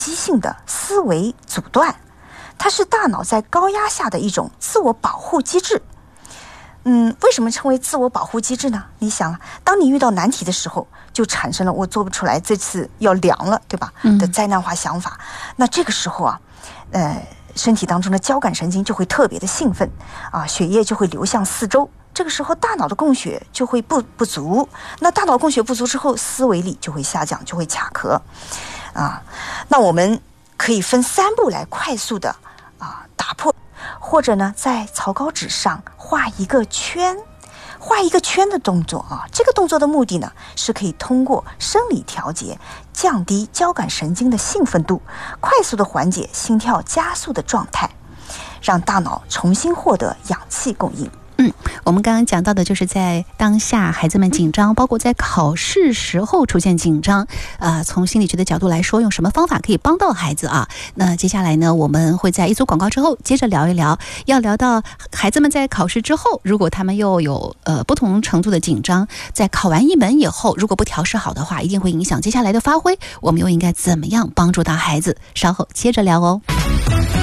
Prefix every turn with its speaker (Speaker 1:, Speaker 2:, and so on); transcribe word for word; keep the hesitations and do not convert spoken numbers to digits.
Speaker 1: 激性的思维阻断，它是大脑在高压下的一种自我保护机制。嗯，为什么称为自我保护机制呢？你想，当你遇到难题的时候，就产生了我做不出来，这次要凉了，对吧？的灾难化想法。那这个时候啊，呃，身体当中的交感神经就会特别的兴奋啊，血液就会流向四周。这个时候，大脑的供血就会不不足。那大脑供血不足之后，思维力就会下降，就会卡壳啊。那我们可以分三步来快速的啊打破。或者呢，在草稿纸上画一个圈，画一个圈的动作啊，这个动作的目的呢，是可以通过生理调节，降低交感神经的兴奋度，快速的缓解心跳加速的状态，让大脑重新获得氧气供应。
Speaker 2: 嗯，我们刚刚讲到的就是在当下孩子们紧张，包括在考试时候出现紧张，呃，从心理学的角度来说，用什么方法可以帮到孩子啊？那接下来呢，我们会在一组广告之后接着聊一聊，要聊到孩子们在考试之后，如果他们又有呃不同程度的紧张，在考完一门以后，如果不调试好的话，一定会影响接下来的发挥，我们又应该怎么样帮助到孩子？稍后接着聊哦。